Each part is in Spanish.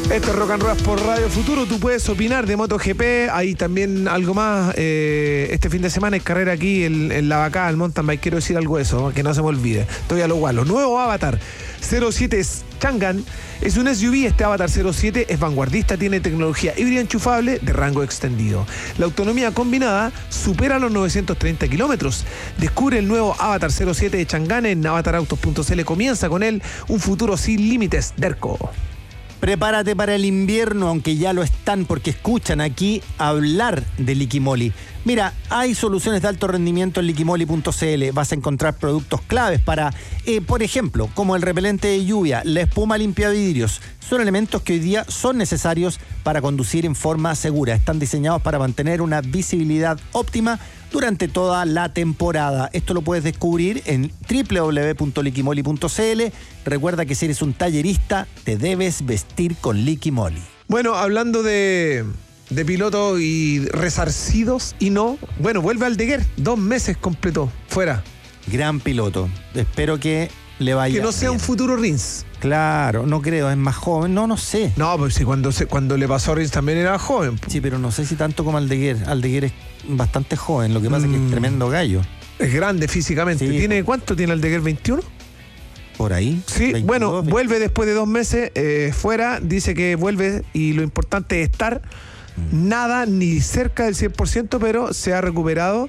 Este es Rock and Roll por Radio Futuro. Tú puedes opinar de MotoGP. Hay también algo más. Este fin de semana hay carrera aquí en La Vacada, el mountain bike. Quiero decir algo de eso, que no se me olvide. Estoy a lo gualo. Nuevo Avatar 07 Chang'an. Es un SUV. Este Avatar 07 es vanguardista, tiene tecnología híbrida enchufable de rango extendido. La autonomía combinada supera los 930 kilómetros. Descubre el nuevo Avatar 07 de Chang'an en avatarautos.cl. Comienza con él un futuro sin límites. Derco. Prepárate para el invierno, aunque ya lo están, porque escuchan aquí hablar de Liquimoli. Mira, hay soluciones de alto rendimiento en liquimoli.cl. Vas a encontrar productos claves para, por ejemplo, como el repelente de lluvia, la espuma limpiavidrios. Son elementos que hoy día son necesarios para conducir en forma segura. Están diseñados para mantener una visibilidad óptima durante toda la temporada. Esto lo puedes descubrir en www.liquimoli.cl. Recuerda que si eres un tallerista, te debes vestir con Liquimoli. Bueno, hablando de pilotos y resarcidos y no, bueno, vuelve Aldeguer, 2 meses completó, fuera. Gran piloto. Espero que le vaya que no sea bien. Un futuro Rins. Claro, no creo, es más joven, no sé. No, pues sí, cuando le pasó a Rins también era joven. Sí, pero no sé si tanto como Aldeguer. Aldeguer es bastante joven, lo que pasa es que es tremendo gallo. Es grande físicamente. Sí. ¿Cuánto tiene Aldeguer? ¿21? Por ahí. Sí, 22, bueno, 20. vuelve después de 2 meses fuera, dice que vuelve y lo importante es estar nada ni cerca del 100%, pero se ha recuperado.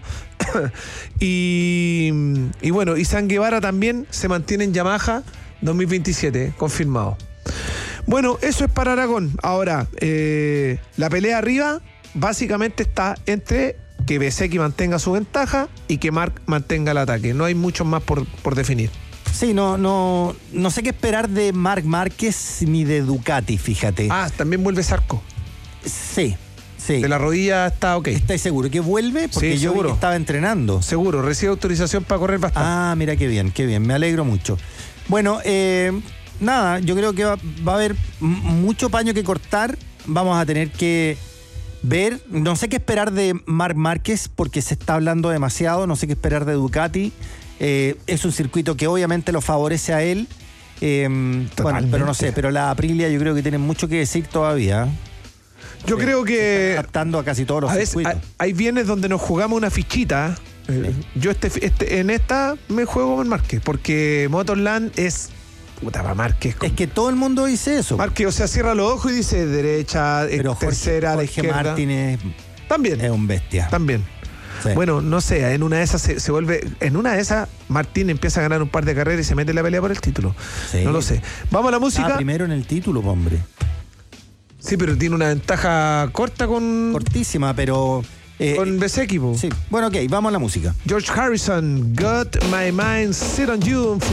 y bueno, y San Guevara también se mantiene en Yamaha 2027, confirmado. Bueno, eso es para Aragón. Ahora, la pelea arriba básicamente está entre que Bezzecchi mantenga su ventaja y que Marc mantenga el ataque. No hay mucho más por definir. Sí, no sé qué esperar de Marc Márquez ni de Ducati, fíjate. Ah, también vuelve Zarco. Sí. De la rodilla está ok. ¿Estás seguro que vuelve? Porque Sí, yo vi seguro. que estaba entrenando. Seguro, recibe autorización para correr bastante. Ah, mira qué bien, me alegro mucho. Bueno, nada, yo creo que va a haber mucho paño que cortar. Vamos a tener que ver, no sé qué esperar de Marc Márquez porque se está hablando demasiado, no sé qué esperar de Ducati. Es un circuito que obviamente lo favorece a él. Bueno, pero no sé, pero la Aprilia yo creo que tiene mucho que decir todavía. Yo creo que adaptando a casi todos los circuitos. hay viernes donde nos jugamos una fichita. Yo en esta me juego con Márquez, porque Motorland es puta para Márquez. Es que todo el mundo dice eso. Márquez, o sea, cierra los ojos y dice derecha, pero tercera, a la Jorge izquierda. Martín También. Es un bestia. También. Sí. Bueno, no sé, en una de esas se vuelve. En una de esas, Martín empieza a ganar un par de carreras y se mete en la pelea por el título. Sí. No lo sé. Vamos a la música. Primero en el título, hombre. Sí, pero tiene una ventaja corta con. Cortísima, pero. Con Bezzecchi. Sí. Bueno, ok, vamos a la música. George Harrison, Got My Mind Set on You.